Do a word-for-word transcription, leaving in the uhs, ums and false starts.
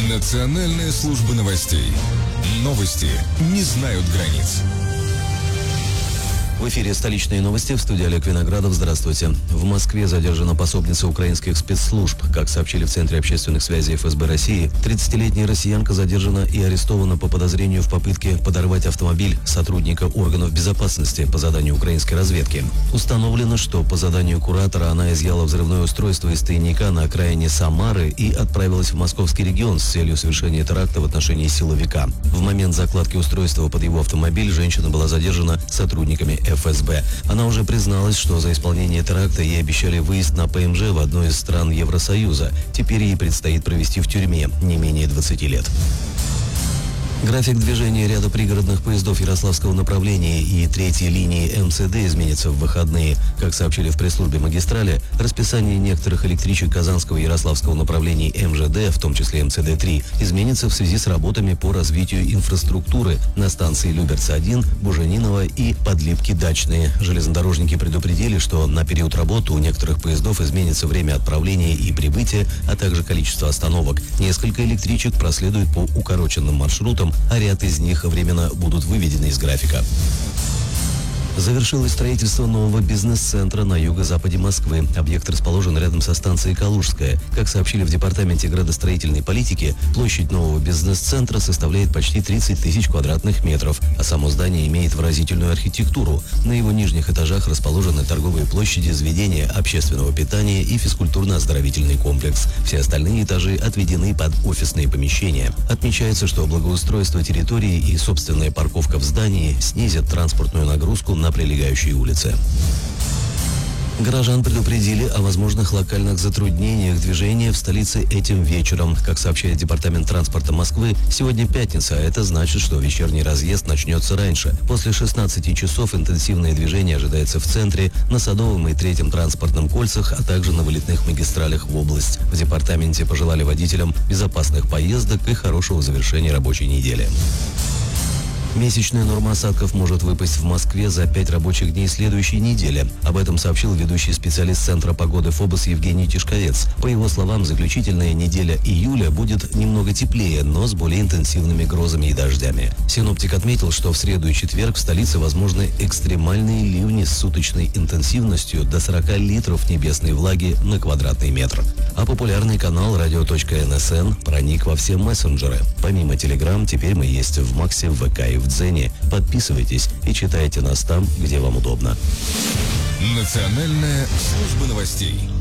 Национальная служба новостей. Новости не знают границ. В эфире «Столичные новости», в студии Олег Виноградов. Здравствуйте. В Москве задержана пособница украинских спецслужб. Как сообщили в Центре общественных связей эф эс бэ России, тридцатилетняя россиянка задержана и арестована по подозрению в попытке подорвать автомобиль сотрудника органов безопасности по заданию украинской разведки. Установлено, что по заданию куратора она изъяла взрывное устройство из тайника на окраине Самары и отправилась в московский регион с целью совершения теракта в отношении силовика. В момент закладки устройства под его автомобиль женщина была задержана сотрудниками эф эс бэ. Она уже призналась, что за исполнение теракта ей обещали выезд на пэ эм жэ в одной из стран Евросоюза. Теперь ей предстоит провести в тюрьме не менее двадцати лет. График движения ряда пригородных поездов Ярославского направления и третьей линии эм цэ дэ изменится в выходные. Как сообщили в пресс-службе магистрали, расписание некоторых электричек Казанского и Ярославского направлений эм жэ дэ, в том числе эм цэ дэ три, изменится в связи с работами по развитию инфраструктуры на станции Люберцы один, Бужениново и Подлипки Дачные. Железнодорожники предупредили, что на период работы у некоторых поездов изменится время отправления и прибытия, а также количество остановок. Несколько электричек проследуют по укороченным маршрутам, а ряд из них временно будут выведены из графика. Завершилось строительство нового бизнес-центра на юго-западе Москвы. Объект расположен рядом со станцией Калужская. Как сообщили в Департаменте градостроительной политики, площадь нового бизнес-центра составляет почти тридцать тысяч квадратных метров, а само здание имеет выразительную архитектуру. На его нижних этажах расположены торговые площади, заведения общественного питания и физкультурно-оздоровительный комплекс. Все остальные этажи отведены под офисные помещения. Отмечается, что благоустройство территории и собственная парковка в здании снизят транспортную нагрузку на прилегающей улице. Горожан предупредили о возможных локальных затруднениях движения в столице этим вечером. Как сообщает Департамент транспорта Москвы, сегодня пятница, а это значит, что вечерний разъезд начнется раньше. После шестнадцати часов интенсивное движение ожидается в центре, на Садовом и Третьем транспортном кольцах, а также на вылетных магистралях в область. В департаменте пожелали водителям безопасных поездок и хорошего завершения рабочей недели. Месячная норма осадков может выпасть в Москве за пять рабочих дней следующей недели. Об этом сообщил ведущий специалист Центра погоды ФОБОС Евгений Тишковец. По его словам, заключительная неделя июля будет немного теплее, но с более интенсивными грозами и дождями. Синоптик отметил, что в среду и четверг в столице возможны экстремальные ливни с суточной интенсивностью до сорока литров небесной влаги на квадратный метр. А популярный канал радио точка эн эс эн проник во все мессенджеры. Помимо Телеграм, теперь мы есть в Максе, в вэ ка и в Дзене. Подписывайтесь и читайте нас там, где вам удобно. Национальная служба новостей.